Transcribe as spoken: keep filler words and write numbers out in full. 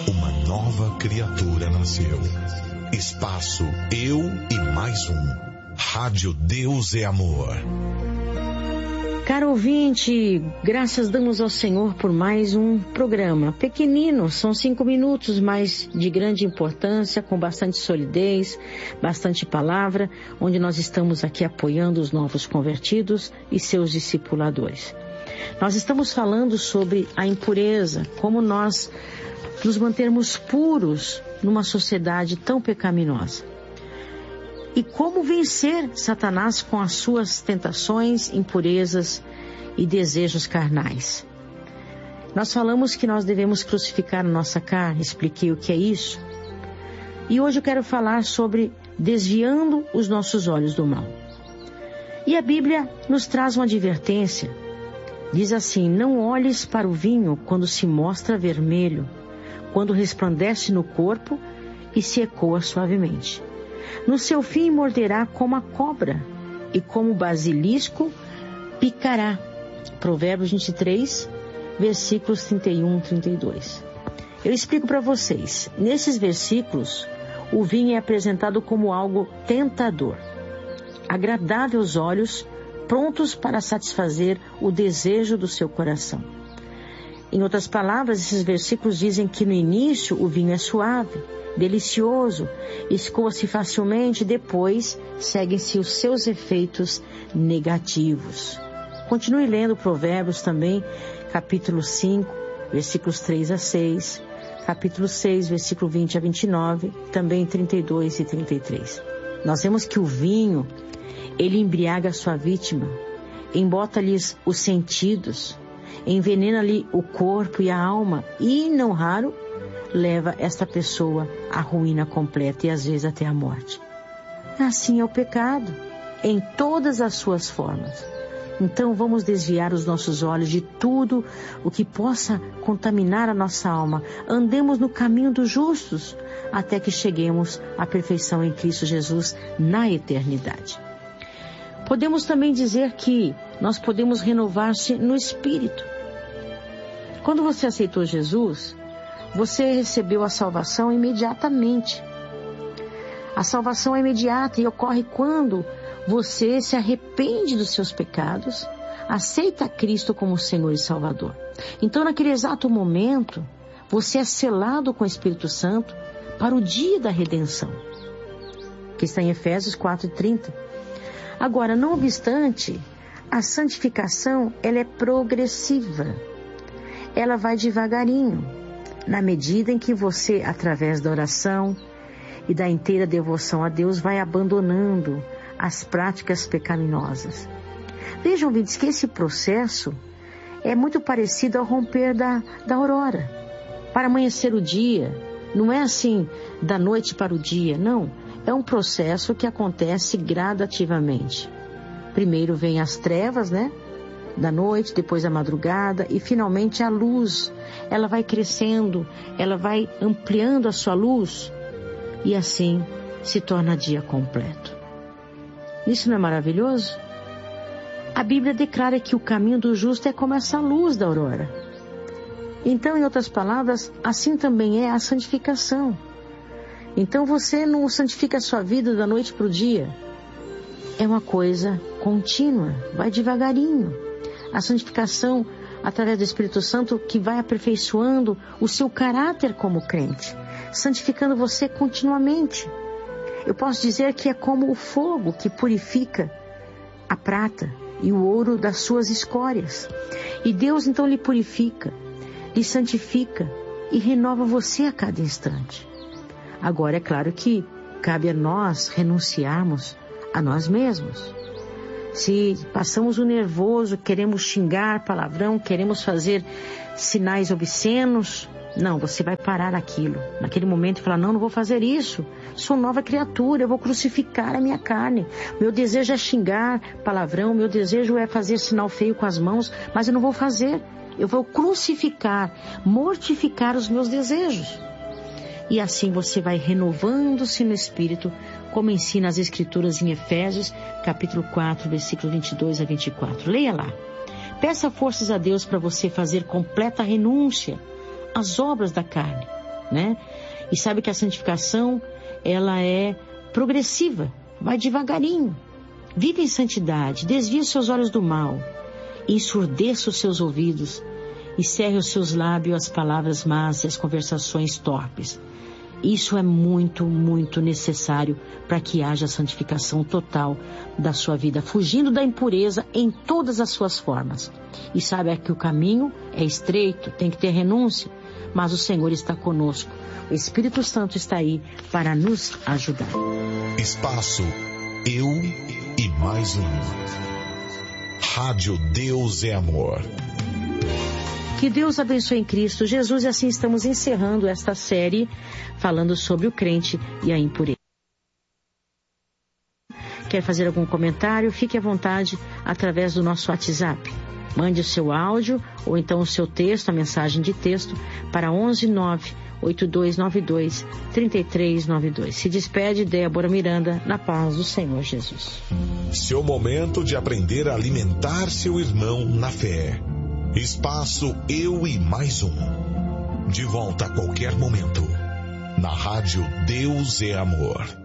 uma nova criatura nasceu. Espaço Eu e Mais Um. Rádio Deus é Amor. Caro ouvinte, graças damos ao Senhor por mais um programa. Pequenino, são cinco minutos, mas de grande importância, com bastante solidez, bastante palavra, onde nós estamos aqui apoiando os novos convertidos e seus discipuladores. Nós estamos falando sobre a impureza, como nós nos mantermos puros numa sociedade tão pecaminosa. E como vencer Satanás com as suas tentações, impurezas e desejos carnais. Nós falamos que nós devemos crucificar a nossa carne, expliquei o que é isso. E hoje eu quero falar sobre desviando os nossos olhos do mal. E a Bíblia nos traz uma advertência. Diz assim: não olhes para o vinho quando se mostra vermelho, quando resplandece no corpo e se ecoa suavemente. No seu fim morderá como a cobra, e como o basilisco picará. Provérbios vinte e três, versículos trinta e um e trinta e dois. Eu explico para vocês. Nesses versículos, o vinho é apresentado como algo tentador, agradável aos olhos, prontos para satisfazer o desejo do seu coração. Em outras palavras, esses versículos dizem que no início o vinho é suave, delicioso, escoa-se facilmente, depois seguem-se os seus efeitos negativos. Continue lendo Provérbios também, capítulo cinco, versículos três a seis, capítulo seis, versículo vinte a vinte e nove, também trinta e dois e trinta e três. Nós vemos que o vinho, ele embriaga a sua vítima, embota-lhes os sentidos, envenena-lhe o corpo e a alma, e, não raro, leva esta pessoa à ruína completa e às vezes até à morte. Assim é o pecado, em todas as suas formas. Então vamos desviar os nossos olhos de tudo o que possa contaminar a nossa alma. Andemos no caminho dos justos, até que cheguemos à perfeição em Cristo Jesus na eternidade. Podemos também dizer que nós podemos renovar-se no Espírito. Quando você aceitou Jesus, você recebeu a salvação imediatamente. A salvação é imediata e ocorre quando você se arrepende dos seus pecados, aceita Cristo como Senhor e Salvador. Então, naquele exato momento, você é selado com o Espírito Santo para o dia da redenção, que está em Efésios quatro e trinta. Agora, não obstante, a santificação, ela é progressiva. Ela vai devagarinho, na medida em que você, através da oração e da inteira devoção a Deus, vai abandonando as práticas pecaminosas. Vejam, ouvintes, que esse processo é muito parecido ao romper da, da aurora. Para amanhecer o dia, não é assim da noite para o dia, não. É um processo que acontece gradativamente. Primeiro vem as trevas, né? Da noite, depois a madrugada e finalmente a luz. Ela vai crescendo, ela vai ampliando a sua luz e assim se torna dia completo. Isso não é maravilhoso? A Bíblia declara que o caminho do justo é como essa luz da aurora. Então, em outras palavras, assim também é a santificação. Então você não santifica a sua vida da noite para o dia. É uma coisa contínua, vai devagarinho. A santificação, através do Espírito Santo, que vai aperfeiçoando o seu caráter como crente, santificando você continuamente. Eu posso dizer que é como o fogo que purifica a prata e o ouro das suas escórias. E Deus então lhe purifica, lhe santifica e renova você a cada instante. Agora é claro que cabe a nós renunciarmos a nós mesmos. Se passamos o nervoso, queremos xingar palavrão, queremos fazer sinais obscenos, não, você vai parar aquilo, naquele momento e falar, não, não vou fazer isso, sou nova criatura, eu vou crucificar a minha carne, meu desejo é xingar palavrão, meu desejo é fazer sinal feio com as mãos, mas eu não vou fazer, eu vou crucificar, mortificar os meus desejos. E assim você vai renovando-se no Espírito, como ensina as Escrituras em Efésios, capítulo quatro, versículos vinte e dois a vinte e quatro. Leia lá. Peça forças a Deus para você fazer completa renúncia às obras da carne. né? E sabe que a santificação, ela é progressiva, vai devagarinho. Vive em santidade, desvia os seus olhos do mal, ensurdeça os seus ouvidos e cerre os seus lábios às palavras más e às conversações torpes. Isso é muito, muito necessário para que haja santificação total da sua vida, fugindo da impureza em todas as suas formas. E sabe que o caminho é estreito, tem que ter renúncia, mas o Senhor está conosco. O Espírito Santo está aí para nos ajudar. Espaço Eu e Mais Um. Rádio Deus é Amor. Que Deus abençoe em Cristo Jesus, e assim estamos encerrando esta série falando sobre o crente e a impureza. Quer fazer algum comentário? Fique à vontade através do nosso WhatsApp. Mande o seu áudio ou então o seu texto, a mensagem de texto, para onze nove oito dois nove dois três três nove dois. Se despede Débora Miranda, na paz do Senhor Jesus. Seu momento de aprender a alimentar seu irmão na fé. Espaço Eu e Mais Um. De volta a qualquer momento. Na Rádio Deus é Amor.